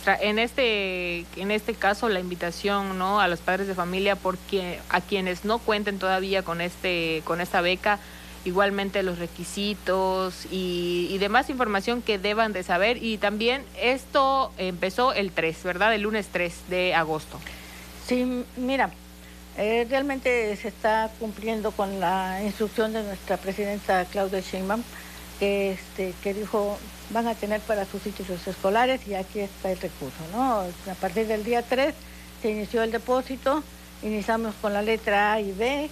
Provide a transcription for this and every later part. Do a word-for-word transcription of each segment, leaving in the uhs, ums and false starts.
maestra. En este, en este caso, la invitación, ¿no?, a los padres de familia, porque a quienes no cuenten todavía con este, con esta beca, igualmente los requisitos y, y demás información que deban de saber. Y también esto empezó el tres, ¿verdad? El lunes tres de agosto. Sí, mira, eh, realmente se está cumpliendo con la instrucción de nuestra presidenta Claudia Sheinbaum, que, este, que dijo van a tener para sus títulos escolares y aquí está el recurso, ¿no? A partir del día tres se inició el depósito, iniciamos con la letra A y B,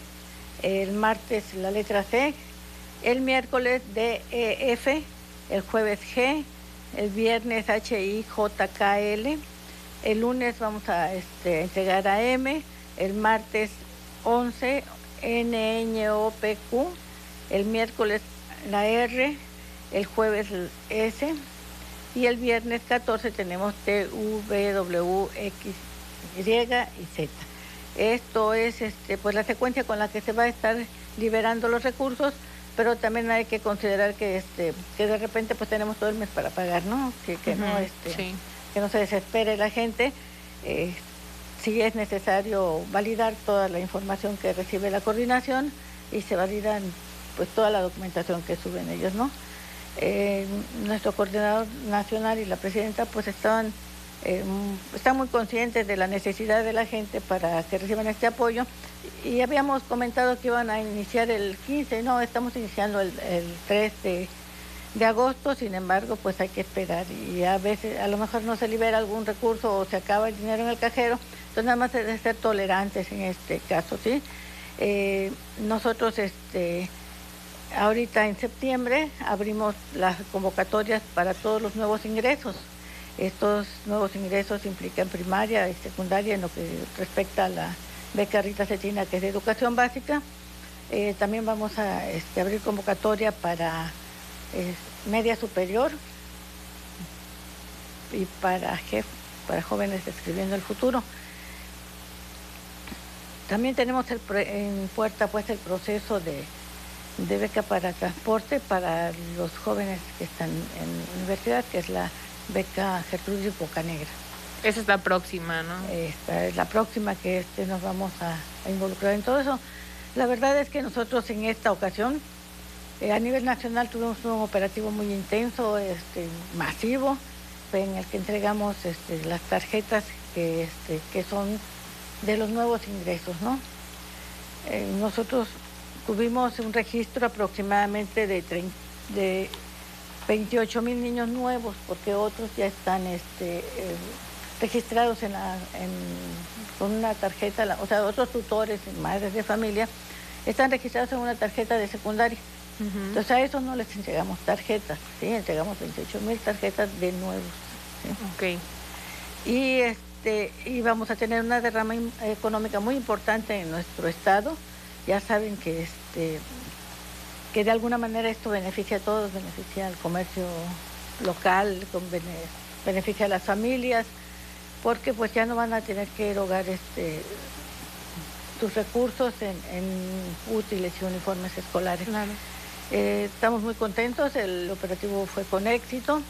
el martes la letra C, el miércoles D, E, F, el jueves G, el viernes H, I, J, K, L, el lunes vamos a este, entregar a M, el martes once, N, Ñ, O, P, Q, el miércoles la R, el jueves S y el viernes catorce tenemos T, V, W, X, Y y Z. Esto es este, pues la secuencia con la que se va a estar liberando los recursos, pero también hay que considerar que este que de repente pues tenemos todo el mes para pagar, ¿no? Que, que uh-huh, no este sí. que no se desespere la gente. Eh, sí es necesario validar toda la información que recibe la coordinación y se validan pues toda la documentación que suben ellos, ¿no? Eh, nuestro coordinador nacional y la presidenta pues estaban eh, están muy conscientes de la necesidad de la gente para que reciban este apoyo y habíamos comentado que iban a iniciar el quince, no, estamos iniciando el, el tres de, de agosto, sin embargo pues hay que esperar y a veces a lo mejor no se libera algún recurso o se acaba el dinero en el cajero, entonces nada más es de ser tolerantes en este caso, ¿sí? Eh, nosotros este ahorita en septiembre abrimos las convocatorias para todos los nuevos ingresos. Estos nuevos ingresos implican primaria y secundaria en lo que respecta a la beca Rita Cetina, que es de educación básica. Eh, también vamos a este, abrir convocatoria para eh, media superior y para G E F, para jóvenes escribiendo el futuro. También tenemos el, en puerta pues el proceso de de beca para transporte para los jóvenes que están en universidad, que es la beca Gertrudis Bocanegra. Esa es la próxima, ¿no? Esta es la próxima que este, nos vamos a, a involucrar en todo eso. La verdad es que nosotros en esta ocasión, eh, a nivel nacional, tuvimos un operativo muy intenso, este, masivo, en el que entregamos este, las tarjetas que, este, que son de los nuevos ingresos, ¿no? Eh, nosotros tuvimos un registro aproximadamente de, treinta, de veintiocho mil niños nuevos, porque otros ya están este, eh, registrados en la, en, con una tarjeta, la, o sea, otros tutores, madres de familia, están registrados en una tarjeta de secundaria. Uh-huh. Entonces a esos no les entregamos tarjetas, ¿sí? Entregamos veintiocho mil tarjetas de nuevos. ¿Sí? Okay. Y, este, y vamos a tener una derrama económica muy importante en nuestro estado. Ya saben que este que de alguna manera esto beneficia a todos, beneficia al comercio local, beneficia a las familias, porque pues ya no van a tener que erogar este sus recursos en, en útiles y uniformes escolares. Claro. Eh, estamos muy contentos, el operativo fue con éxito.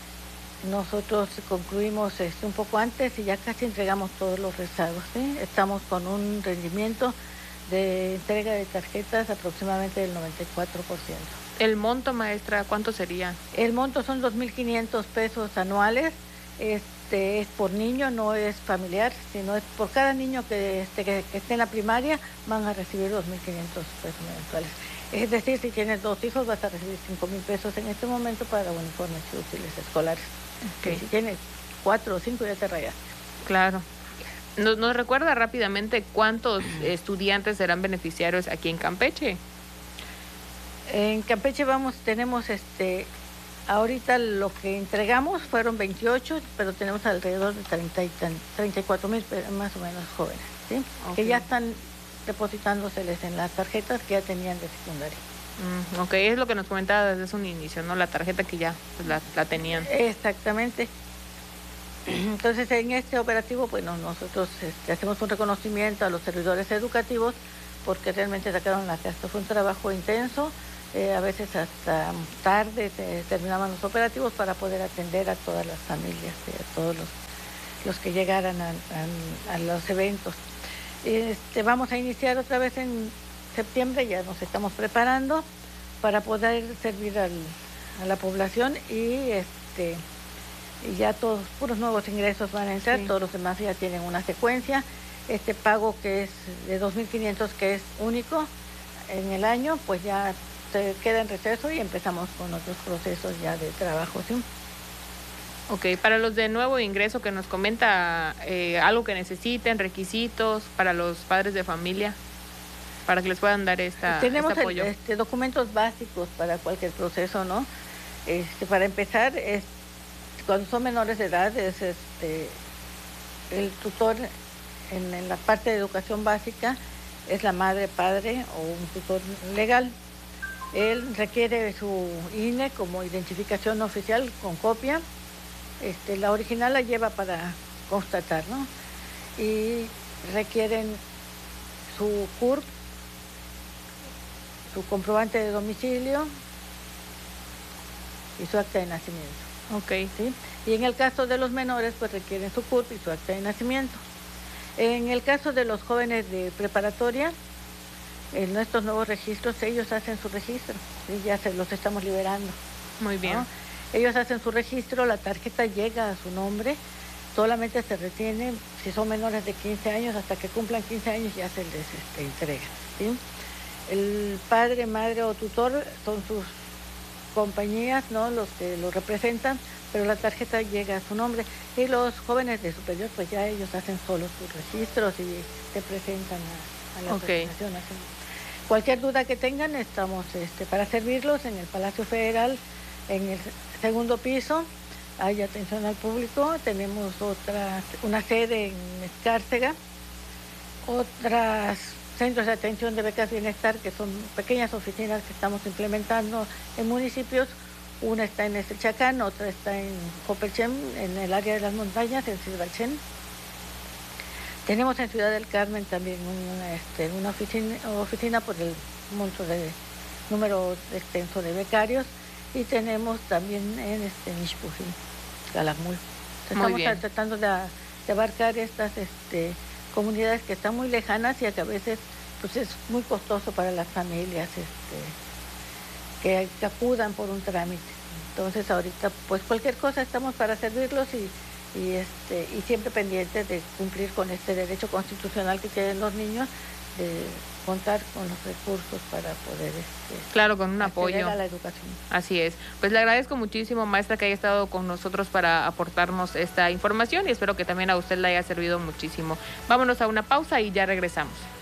Nosotros concluimos este, un poco antes y ya casi entregamos todos los rezagos, ¿sí? Estamos con un rendimiento de entrega de tarjetas aproximadamente del noventa y cuatro por ciento. ¿El monto, maestra, cuánto sería? El monto son dos mil quinientos pesos anuales, este es por niño, no es familiar, sino es por cada niño que, este, que, que esté en la primaria van a recibir dos mil quinientos pesos mensuales. Es decir, si tienes dos hijos vas a recibir cinco mil pesos en este momento para uniformes y útiles escolares. Okay. Y si tienes cuatro o cinco ya te rayaste. Claro. ¿Nos, ¿Nos recuerda rápidamente cuántos estudiantes serán beneficiarios aquí en Campeche? En Campeche vamos, tenemos este, ahorita lo que entregamos fueron veintiocho, pero tenemos alrededor de treinta y treinta y cuatro mil más o menos jóvenes, ¿sí? Okay. Que ya están depositándoseles en las tarjetas que ya tenían de secundaria. Mm, ok, es lo que nos comentaba desde un inicio, ¿no? La tarjeta que ya pues, la, la tenían. Exactamente. Entonces, en este operativo, bueno, nosotros este, hacemos un reconocimiento a los servidores educativos porque realmente sacaron la casta. Fue un trabajo intenso, eh, a veces hasta tarde eh, terminaban los operativos para poder atender a todas las familias, eh, a todos los los que llegaran a, a, a los eventos. Este, vamos a iniciar otra vez en septiembre, ya nos estamos preparando para poder servir al, a la población y este y ya todos puros nuevos ingresos van a entrar, sí. Todos los demás ya tienen una secuencia. Este pago que es de dos mil quinientos, que es único en el año, pues ya se queda en receso y empezamos con otros procesos ya de trabajo, ¿sí? Ok, para los de nuevo ingreso que nos comenta, eh, algo que necesiten, requisitos para los padres de familia, para que les puedan dar esta, Tenemos este apoyo. El, este, documentos básicos para cualquier proceso, ¿no? Este, para empezar, es, cuando son menores de edad, es este, el tutor en, en la parte de educación básica, es la madre, padre o un tutor legal. Él requiere su I N E como identificación oficial con copia. Este, la original la lleva para constatar, ¿no? Y requieren su C U R P, su comprobante de domicilio y su acta de nacimiento. Ok. ¿Sí? Y en el caso de los menores, pues requieren su C U R P y su acta de nacimiento. En el caso de los jóvenes de preparatoria, en nuestros nuevos registros, ellos hacen su registro, ¿sí? Ya se los estamos liberando. Muy bien. ¿No? Ellos hacen su registro, la tarjeta llega a su nombre, solamente se retiene, si son menores de quince años, hasta que cumplan quince años ya se les este, entrega, ¿sí? El padre, madre o tutor son sus compañías, ¿no? Los que lo representan, pero la tarjeta llega a su nombre. Y los jóvenes de superior, pues ya ellos hacen solo sus registros y se presentan a, a la okay. presentación. Así. Cualquier duda que tengan, estamos este, para servirlos en el Palacio Federal, en el segundo piso. Hay atención al público. Tenemos otra, una sede en Escárcega, otras centros de atención de becas bienestar, que son pequeñas oficinas que estamos implementando en municipios. Una está en Chacán, otra está en Jopelchen, en el área de las montañas, en Silvalchen. Tenemos en Ciudad del Carmen también una, este, una oficina, oficina por el monto de número extenso de becarios. Y tenemos también en este Mixpují, Calakmul. Estamos tratando de, de abarcar estas este, comunidades que están muy lejanas y que a veces pues, es muy costoso para las familias este, que, que acudan por un trámite. Entonces ahorita pues cualquier cosa estamos para servirlos y, y, este, y siempre pendientes de cumplir con este derecho constitucional que tienen los niños, de contar con los recursos para poder este, claro, con un apoyo a la educación. Así es. Pues le agradezco muchísimo, maestra, que haya estado con nosotros para aportarnos esta información y espero que también a usted le haya servido muchísimo. Vámonos a una pausa y ya regresamos.